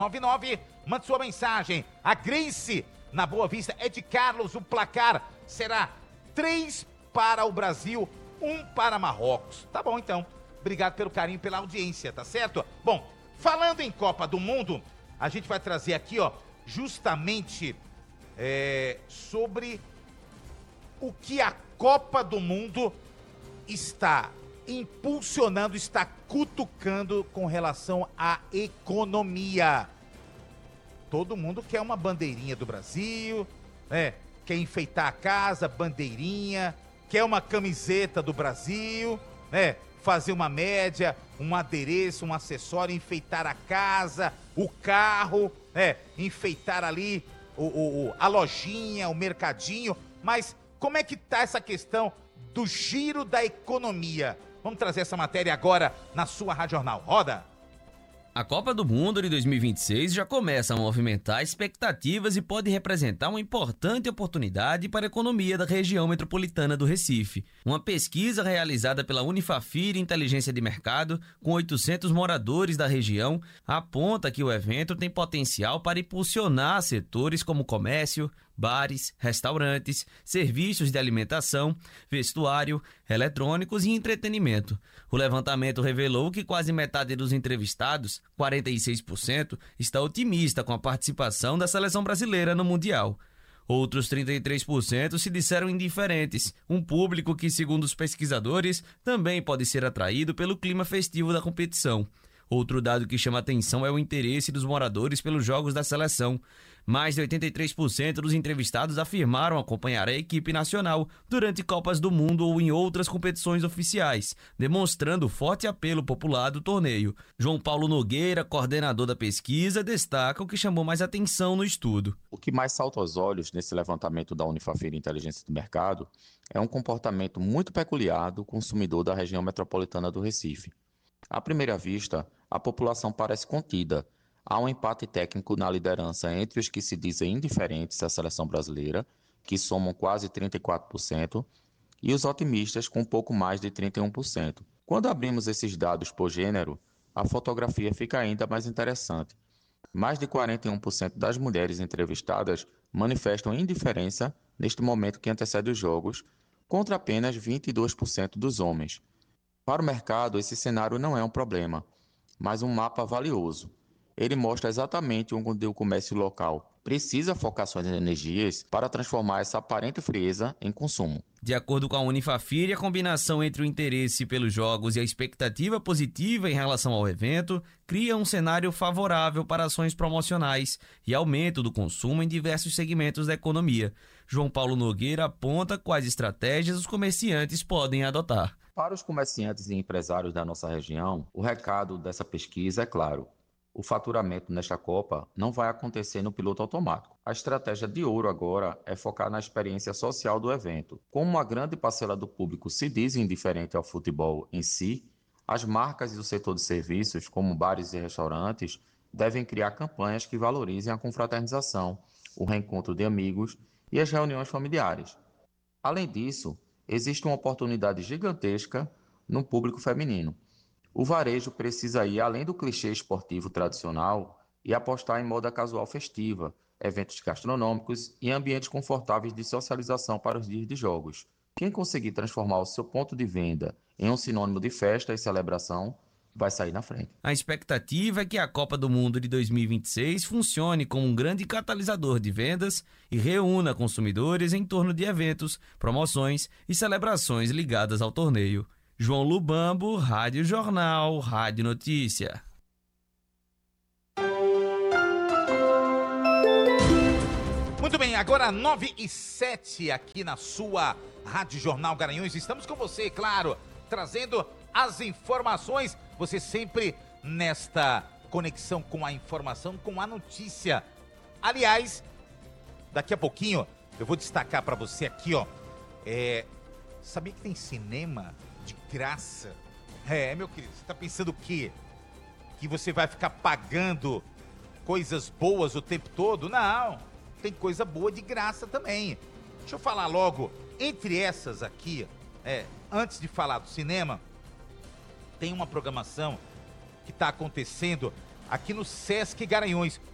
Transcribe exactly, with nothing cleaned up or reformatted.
nove nove, mande sua mensagem. A Grace, na Boa Vista, é de Carlos. O placar será três para o Brasil, um para Marrocos. Tá bom, então. Obrigado pelo carinho, pela audiência, tá certo? Bom, falando em Copa do Mundo, a gente vai trazer aqui, ó, justamente é, sobre o que a Copa do Mundo está impulsionando, está cutucando com relação à economia. Todo mundo quer uma bandeirinha do Brasil, né? Quer enfeitar a casa, bandeirinha, quer uma camiseta do Brasil, né? Fazer uma média, um adereço, um acessório, enfeitar a casa, o carro, né? Enfeitar ali o, o, o, a lojinha, o mercadinho. Mas como é que tá essa questão do giro da economia? Vamos trazer essa matéria agora na sua Rádio Jornal. Roda! A Copa do Mundo de dois mil e vinte e seis já começa a movimentar expectativas e pode representar uma importante oportunidade para a economia da região metropolitana do Recife. Uma pesquisa realizada pela Unifafir Inteligência de Mercado, com oitocentos moradores da região, aponta que o evento tem potencial para impulsionar setores como comércio, bares, restaurantes, serviços de alimentação, vestuário, eletrônicos e entretenimento. O levantamento revelou que quase metade dos entrevistados, quarenta e seis por cento, está otimista com a participação da seleção brasileira no Mundial. Outros trinta e três por cento se disseram indiferentes, um público que, segundo os pesquisadores, também pode ser atraído pelo clima festivo da competição. Outro dado que chama atenção é o interesse dos moradores pelos jogos da seleção. Mais de oitenta e três por cento dos entrevistados afirmaram acompanhar a equipe nacional durante Copas do Mundo ou em outras competições oficiais, demonstrando o forte apelo popular do torneio. João Paulo Nogueira, coordenador da pesquisa, destaca o que chamou mais atenção no estudo. O que mais salta aos olhos nesse levantamento da Unifafir Inteligência do Mercado é um comportamento muito peculiar do consumidor da região metropolitana do Recife. À primeira vista, a população parece contida. Há um empate técnico na liderança entre os que se dizem indiferentes à seleção brasileira, que somam quase trinta e quatro por cento, e os otimistas, com um pouco mais de trinta e um por cento. Quando abrimos esses dados por gênero, a fotografia fica ainda mais interessante. Mais de quarenta e um por cento das mulheres entrevistadas manifestam indiferença neste momento que antecede os jogos, contra apenas vinte e dois por cento dos homens. Para o mercado, esse cenário não é um problema, mas um mapa valioso. Ele mostra exatamente onde o comércio local precisa focar suas energias para transformar essa aparente frieza em consumo. De acordo com a Unifafir, a combinação entre o interesse pelos jogos e a expectativa positiva em relação ao evento cria um cenário favorável para ações promocionais e aumento do consumo em diversos segmentos da economia. João Paulo Nogueira aponta quais estratégias os comerciantes podem adotar. Para os comerciantes e empresários da nossa região, o recado dessa pesquisa é claro. O faturamento nesta Copa não vai acontecer no piloto automático. A estratégia de ouro agora é focar na experiência social do evento. Como uma grande parcela do público se diz indiferente ao futebol em si, as marcas e o setor de serviços, como bares e restaurantes, devem criar campanhas que valorizem a confraternização, o reencontro de amigos e as reuniões familiares. Além disso, existe uma oportunidade gigantesca no público feminino. O varejo precisa ir além do clichê esportivo tradicional e apostar em moda casual festiva, eventos gastronômicos e ambientes confortáveis de socialização para os dias de jogos. Quem conseguir transformar o seu ponto de venda em um sinônimo de festa e celebração, vai sair na frente. A expectativa é que a Copa do Mundo de dois mil e vinte e seis funcione como um grande catalisador de vendas e reúna consumidores em torno de eventos, promoções e celebrações ligadas ao torneio. João Lubambo, Rádio Jornal, Rádio Notícia. Muito bem, agora nove e sete aqui na sua Rádio Jornal Garanhuns. Estamos com você, claro, trazendo as informações. Você sempre nesta conexão com a informação, com a notícia. Aliás, daqui a pouquinho eu vou destacar para você aqui, ó. É, sabia que tem cinema de graça? É, meu querido, você tá pensando o quê? Que você vai ficar pagando coisas boas o tempo todo? Não, tem coisa boa de graça também. Deixa eu falar logo, entre essas aqui, é, antes de falar do cinema, tem uma programação que está acontecendo aqui no Sesc Garanhuns.